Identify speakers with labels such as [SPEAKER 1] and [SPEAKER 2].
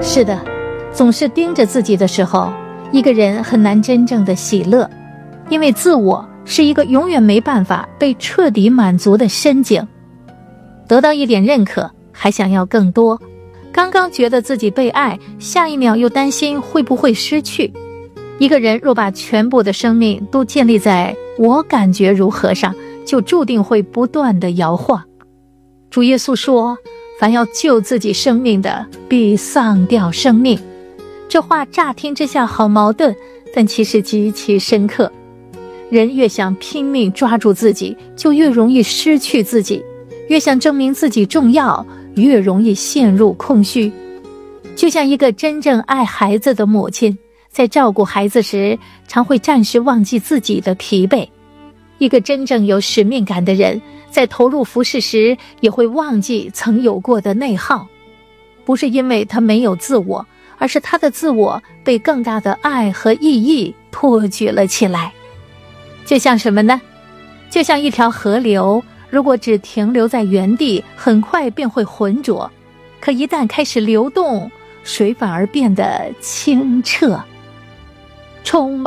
[SPEAKER 1] 是的，总是盯着自己的时候，一个人很难真正的喜乐，因为自我是一个永远没办法被彻底满足的深井。得到一点认可，还想要更多，刚刚觉得自己被爱，下一秒又担心会不会失去。一个人若把全部的生命都建立在我感觉如何上，就注定会不断的摇晃。主耶稣说，凡要救自己生命的，必丧掉生命。这话乍听之下好矛盾，但其实极其深刻。人越想拼命抓住自己，就越容易失去自己，越想证明自己重要，越容易陷入空虚。就像一个真正爱孩子的母亲，在照顾孩子时，常会暂时忘记自己的疲惫。一个真正有使命感的人，在投入服事时，也会忘记曾有过的内耗。不是因为他没有自我，而是他的自我被更大的爱和意义托举了起来。就像什么呢？就像一条河流，如果只停留在原地，很快便会浑浊，可一旦开始流动，水反而变得清澈，充满